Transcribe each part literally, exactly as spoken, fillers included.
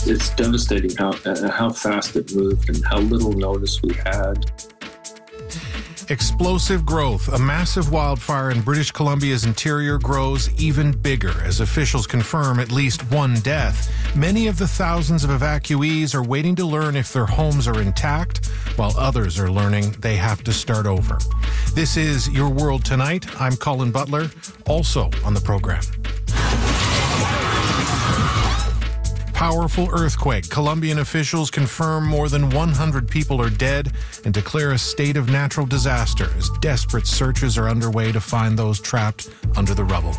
It's it's devastating how uh, how fast it moved and how little notice we had. Explosive growth. A massive wildfire in British Columbia's interior grows even bigger as officials confirm at least one death. Many of the thousands of evacuees are waiting to learn if their homes are intact, while others are learning they have to start over. This is Your World Tonight. I'm Colin Butler, also on the program. Powerful earthquake. Colombian officials confirm more than one hundred people are dead and declare a state of natural disaster as desperate searches are underway to find those trapped under the rubble.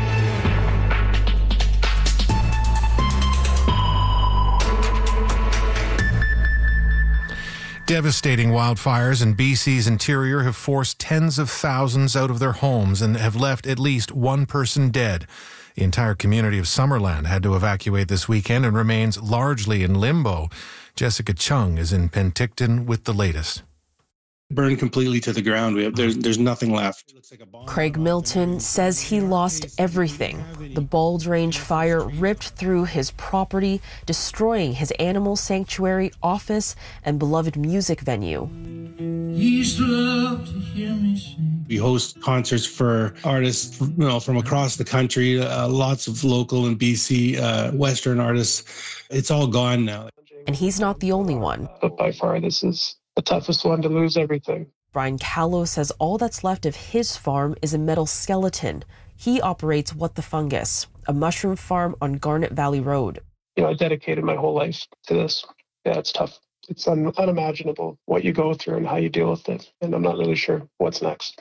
Devastating wildfires in B C's interior have forced tens of thousands out of their homes and have left at least one person dead. The entire community of Summerland had to evacuate this weekend and remains largely in limbo. Jessica Chung is in Penticton with the latest. Burned completely to the ground. We have, there's, there's nothing left. Craig Milton says he lost everything. The Bald Range fire ripped through his property, destroying his animal sanctuary, office, and beloved music venue. He used to love to hear me sing. We host concerts for artists, you know, from across the country, uh, lots of local and B C uh, Western artists. It's all gone now. And he's not the only one. But by far, this is the toughest one to lose everything. Brian Callow says all that's left of his farm is a metal skeleton. He operates What the Fungus, a mushroom farm on Garnet Valley Road. You know, I dedicated my whole life to this. Yeah, it's tough. It's un- unimaginable what you go through and how you deal with it. And I'm not really sure what's next.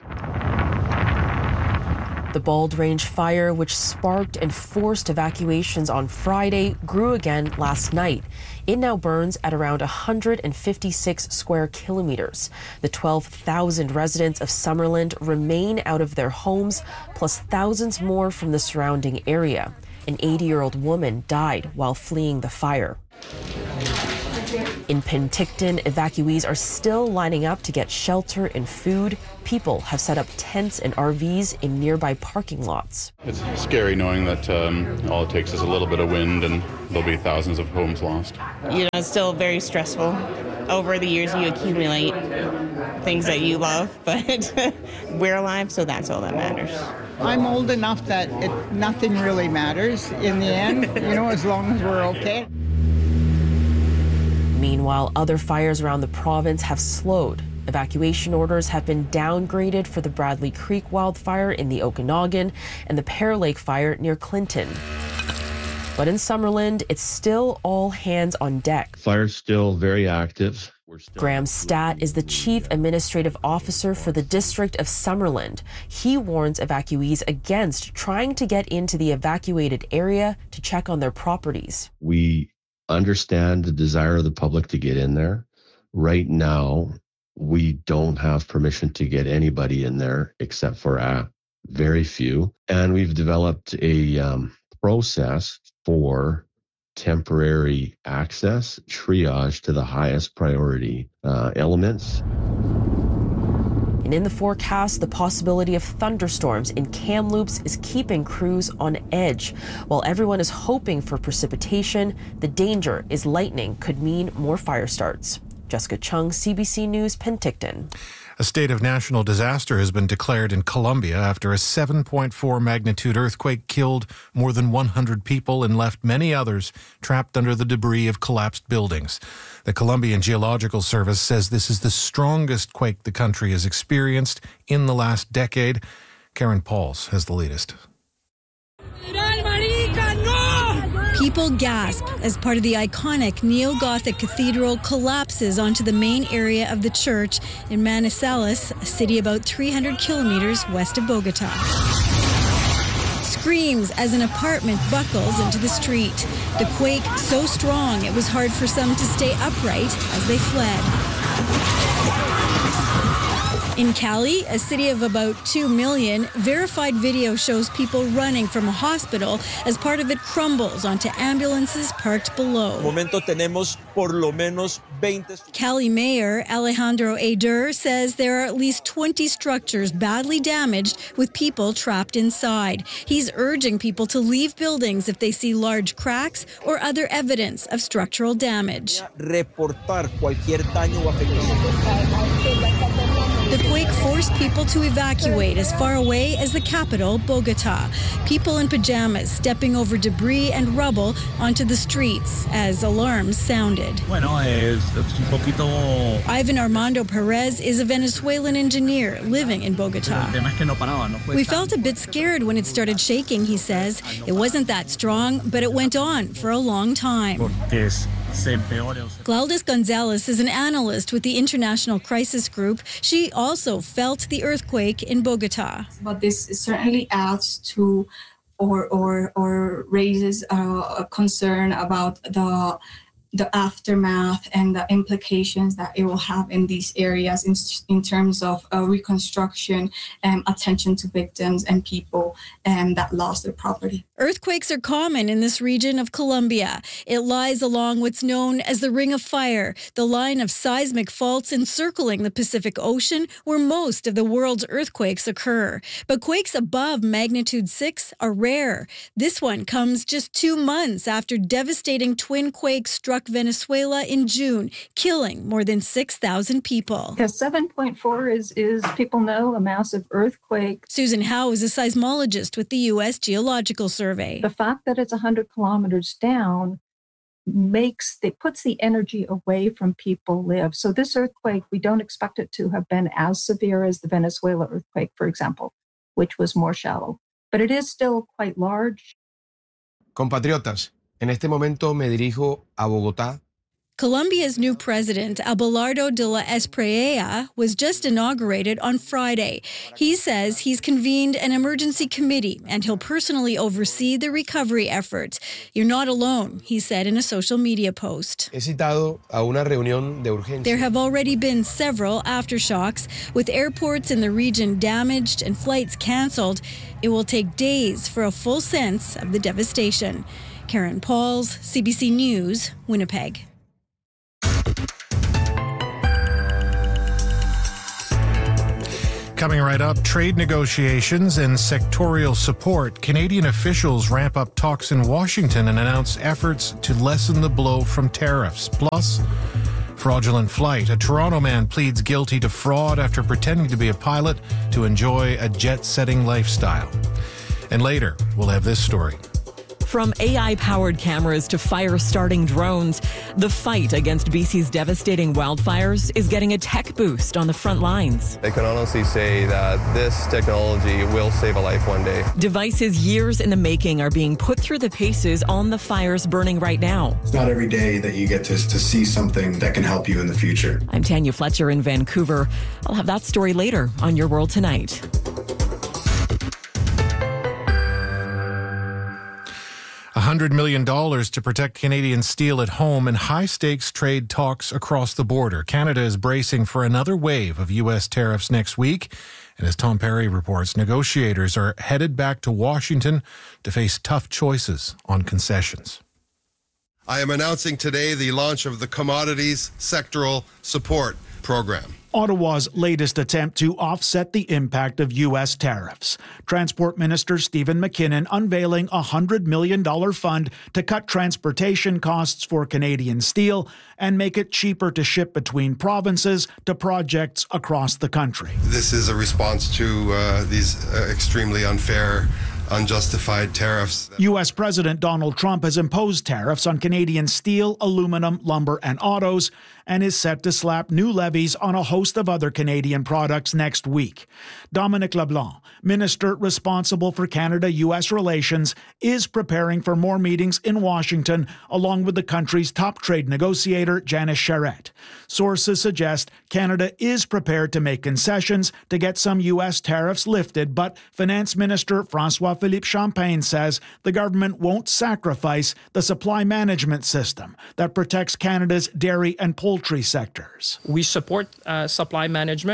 The Bald Range fire, which sparked and forced evacuations on Friday, grew again last night. It now burns at around one hundred fifty-six square kilometers. The twelve thousand residents of Summerland remain out of their homes, plus thousands more from the surrounding area. An eighty-year-old woman died while fleeing the fire. In Penticton, evacuees are still lining up to get shelter and food. People have set up tents and R Vs in nearby parking lots. It's scary knowing that um, all it takes is a little bit of wind and there'll be thousands of homes lost. You know, it's still very stressful. Over the years, you accumulate things that you love, but we're alive, so that's all that matters. I'm old enough that it, nothing really matters in the end, you know, as long as we're okay. Meanwhile, other fires around the province have slowed. Evacuation orders have been downgraded for the Bradley Creek wildfire in the Okanagan and the Pear Lake fire near Clinton. But in Summerland, it's still all hands on deck. Fire's still very active. We're still Graham Statt is the Chief Administrative Officer for the District of Summerland. He warns evacuees against trying to get into the evacuated area to check on their properties. We understand the desire of the public to get in there. Right now, we don't have permission to get anybody in there except for uh, very few. And we've developed a um, process for temporary access, triage to the highest priority uh, elements. And in the forecast, the possibility of thunderstorms in Kamloops is keeping crews on edge. While everyone is hoping for precipitation, the danger is lightning could mean more fire starts. Jessica Chung, C B C News, Penticton. A state of national disaster has been declared in Colombia after a seven point four magnitude earthquake killed more than one hundred people and left many others trapped under the debris of collapsed buildings. The Colombian Geological Service says this is the strongest quake the country has experienced in the last decade. Karen Pauls has the latest. People gasp as part of the iconic neo-Gothic cathedral collapses onto the main area of the church in Manizales, a city about three hundred kilometers west of Bogota. Screams as an apartment buckles into the street. The quake so strong it was hard for some to stay upright as they fled. In Cali, a city of about two million, verified video shows people running from a hospital as part of it crumbles onto ambulances parked below. Momento tenemos por lo menos veinte. Cali Mayor Alejandro Ader says there are at least twenty structures badly damaged with people trapped inside. He's urging people to leave buildings if they see large cracks or other evidence of structural damage. Reportar cualquier daño o afectación. The quake forced people to evacuate as far away as the capital, Bogota. People in pajamas stepping over debris and rubble onto the streets as alarms sounded. Bueno, es un poquito... Ivan Armando Perez is a Venezuelan engineer living in Bogota. We felt a bit scared when it started shaking, he says. It wasn't that strong, but it went on for a long time. Gladys Gonzalez is an analyst with the International Crisis Group. She also felt the earthquake in Bogota. But this certainly adds to or or or raises a concern about the the aftermath and the implications that it will have in these areas in, in terms of uh, reconstruction and attention to victims and people um, that lost their property. Earthquakes are common in this region of Colombia. It lies along what's known as the Ring of Fire, the line of seismic faults encircling the Pacific Ocean where most of the world's earthquakes occur. But quakes above magnitude six are rare. This one comes just two months after devastating twin quakes struck Venezuela in June, killing more than six thousand people. Yeah, seven point four is, is, people know, a massive earthquake. Susan Howe is a seismologist with the U S Geological Survey. The fact that it's one hundred kilometers down makes, it puts the energy away from people live. So this earthquake, we don't expect it to have been as severe as the Venezuela earthquake, for example, which was more shallow. But it is still quite large. Compatriotas, en este momento me dirijo a Bogotá. Colombia's new president, Abelardo de la Espriella, was just inaugurated on Friday. He says he's convened an emergency committee and he'll personally oversee the recovery efforts. You're not alone, he said in a social media post. He citado a una reunión de urgencia. There have already been several aftershocks, with airports in the region damaged and flights canceled. It will take days for a full sense of the devastation. Karen Pauls, C B C News, Winnipeg. Coming right up, trade negotiations and sectorial support. Canadian officials ramp up talks in Washington and announce efforts to lessen the blow from tariffs. Plus, fraudulent flight. A Toronto man pleads guilty to fraud after pretending to be a pilot to enjoy a jet-setting lifestyle. And later, we'll have this story. From A I-powered cameras to fire-starting drones, the fight against B C's devastating wildfires is getting a tech boost on the front lines. I can honestly say that this technology will save a life one day. Devices years in the making are being put through the paces on the fires burning right now. It's not every day that you get to, to see something that can help you in the future. I'm Tanya Fletcher in Vancouver. I'll have that story later on Your World Tonight. one hundred million dollars to protect Canadian steel at home and high-stakes trade talks across the border. Canada is bracing for another wave of U S tariffs next week. And as Tom Perry reports, negotiators are headed back to Washington to face tough choices on concessions. I am announcing today the launch of the Commodities Sectoral Support Program. Ottawa's latest attempt to offset the impact of U S tariffs. Transport Minister Stephen McKinnon unveiling a one hundred million dollars fund to cut transportation costs for Canadian steel and make it cheaper to ship between provinces to projects across the country. This is a response to uh, these uh, extremely unfair, unjustified tariffs. U S President Donald Trump has imposed tariffs on Canadian steel, aluminum, lumber, and autos, and is set to slap new levies on a host of other Canadian products next week. Dominic LeBlanc, minister responsible for Canada-U S relations, is preparing for more meetings in Washington, along with the country's top trade negotiator, Janice Charette. Sources suggest Canada is prepared to make concessions to get some U S tariffs lifted, but Finance Minister François-Philippe Champagne says the government won't sacrifice the supply management system that protects Canada's dairy and poultry sectors. We support uh, supply management,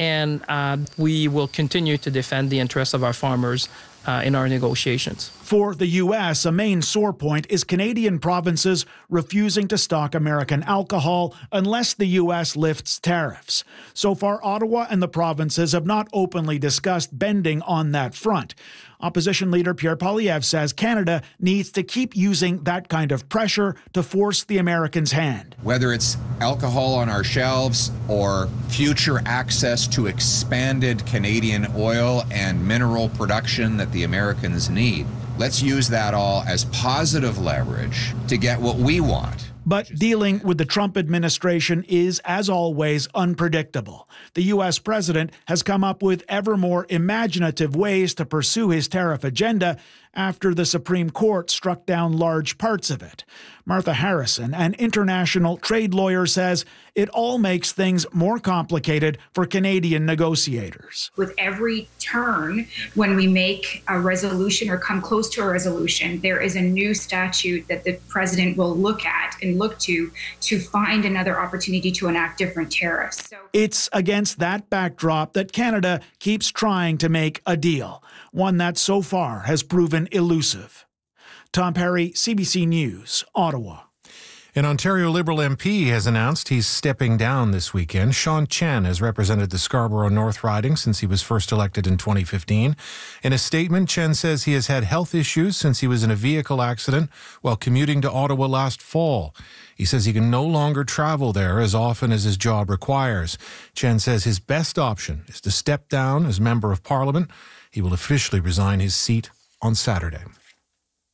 and uh, we will continue to defend the interests of our farmers uh, in our negotiations. For the U S, a main sore point is Canadian provinces refusing to stock American alcohol unless the U S lifts tariffs. So far, Ottawa and the provinces have not openly discussed bending on that front. Opposition leader Pierre Poilievre says Canada needs to keep using that kind of pressure to force the Americans' hand. Whether it's alcohol on our shelves or future access to expanded Canadian oil and mineral production that the Americans need, let's use that all as positive leverage to get what we want. But dealing with the Trump administration is, as always, unpredictable. The U S president has come up with ever more imaginative ways to pursue his tariff agenda after the Supreme Court struck down large parts of it. Martha Harrison, an international trade lawyer, says it all makes things more complicated for Canadian negotiators. With every turn, when we make a resolution or come close to a resolution, there is a new statute that the president will look at and look to to find another opportunity to enact different tariffs. So it's against that backdrop that Canada keeps trying to make a deal, one that so far has proven elusive. Tom Perry, C B C News, Ottawa. An Ontario Liberal M P has announced he's stepping down this weekend. Sean Chen has represented the Scarborough North riding since he was first elected in twenty fifteen. In a statement, Chen says he has had health issues since he was in a vehicle accident while commuting to Ottawa last fall. He says he can no longer travel there as often as his job requires. Chen says his best option is to step down as Member of Parliament. He will officially resign his seat on Saturday.